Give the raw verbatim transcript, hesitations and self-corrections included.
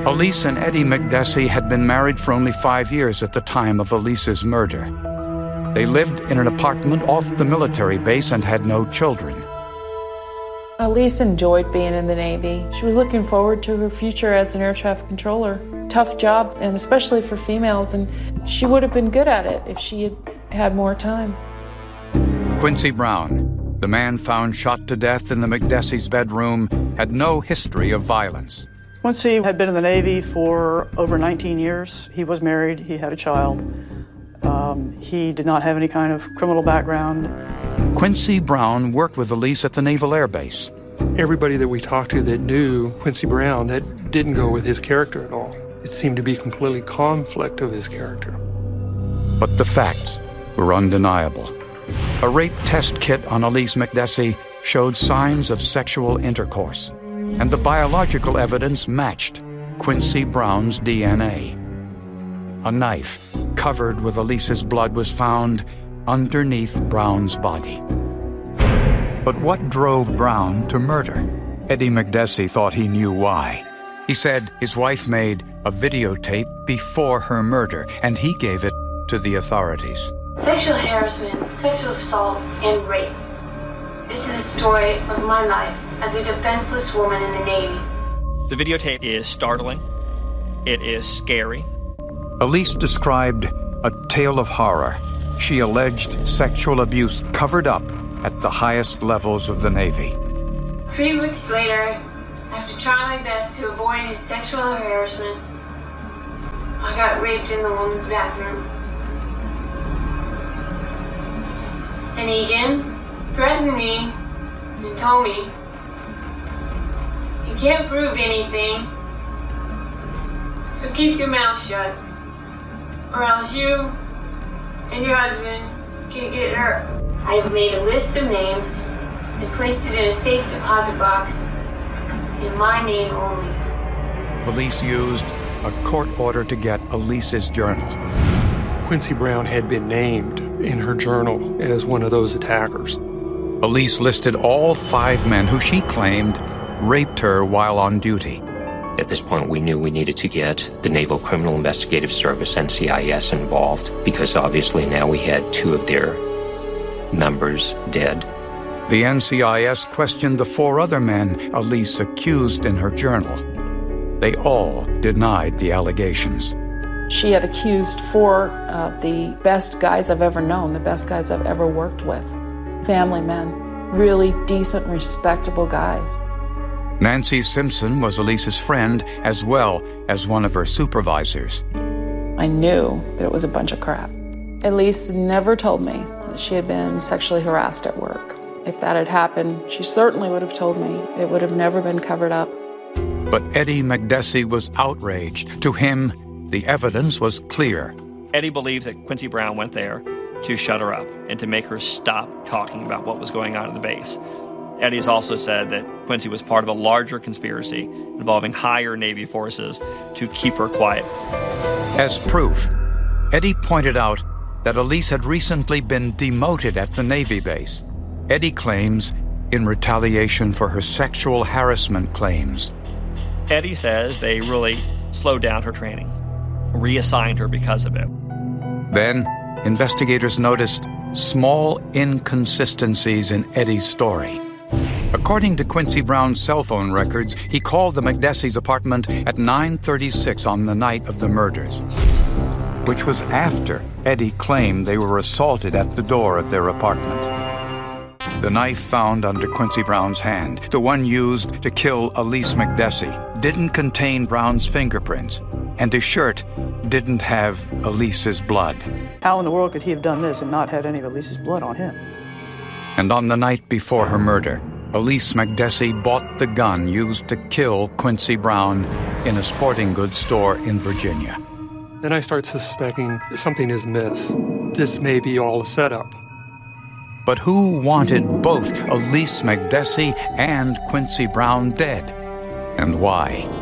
Elise and Eddie McDessie had been married for only five years at the time of Elise's murder. They lived in an apartment off the military base and had no children. Elise enjoyed being in the Navy. She was looking forward to her future as an air traffic controller. Tough job, and especially for females, and she would have been good at it if she had had more time. Quincy Brown, the man found shot to death in the McDessie's bedroom, had no history of violence. Quincy had been in the Navy for over nineteen years. He was married, he had a child. Um, he did not have any kind of criminal background. Quincy Brown worked with Elise at the Naval Air Base. Everybody that we talked to that knew Quincy Brown, that didn't go with his character at all. It seemed to be completely conflict of his character. But the facts were undeniable. A rape test kit on Elise McDessie showed signs of sexual intercourse, and the biological evidence matched Quincy Brown's D N A. A knife covered with Elise's blood was found underneath Brown's body. But what drove Brown to murder? Eddie McDessie thought he knew why. He said his wife made a videotape before her murder, and he gave it to the authorities. Sexual harassment, sexual assault, and rape. This is a story of my life as a defenseless woman in the Navy. The videotape is startling. It is scary. Elise described a tale of horror. She alleged sexual abuse covered up at the highest levels of the Navy. Three weeks later, after trying my best to avoid his sexual harassment, I got raped in the woman's bathroom. And he again threatened me and told me, "You can't prove anything, so keep your mouth shut, or else you and your husband can get hurt." I have made a list of names and placed it in a safe deposit box in my name only. Police used a court order to get Elise's journal. Quincy Brown had been named in her journal as one of those attackers. Elise listed all five men who she claimed raped her while on duty. At this point, we knew we needed to get the Naval Criminal Investigative Service, N C I S, involved, because obviously now we had two of their members dead. The N C I S questioned the four other men Elise accused in her journal. They all denied the allegations. She had accused four of the best guys I've ever known, the best guys I've ever worked with. Family men, really decent, respectable guys. Nancy Simpson was Elise's friend as well as one of her supervisors. I knew that it was a bunch of crap. Elise never told me that she had been sexually harassed at work. If that had happened, she certainly would have told me. It would have never been covered up. But Eddie McDessie was outraged. To him, the evidence was clear. Eddie believes that Quincy Brown went there to shut her up and to make her stop talking about what was going on at the base. Eddie has also said that Quincy was part of a larger conspiracy involving higher Navy forces to keep her quiet. As proof, Eddie pointed out that Elise had recently been demoted at the Navy base. Eddie claims in retaliation for her sexual harassment claims. Eddie says they really slowed down her training, reassigned her because of it. Then, investigators noticed small inconsistencies in Eddie's story. According to Quincy Brown's cell phone records, he called the McDessie's apartment at nine thirty-six on the night of the murders, which was after Eddie claimed they were assaulted at the door of their apartment. The knife found under Quincy Brown's hand, the one used to kill Elise McDessie, didn't contain Brown's fingerprints, and his shirt didn't have Elise's blood. How in the world could he have done this and not had any of Elise's blood on him? And on the night before her murder, Elise McDessie bought the gun used to kill Quincy Brown in a sporting goods store in Virginia. Then I start suspecting something is amiss. This may be all a setup. But who wanted both Elise McDessie and Quincy Brown dead? And why?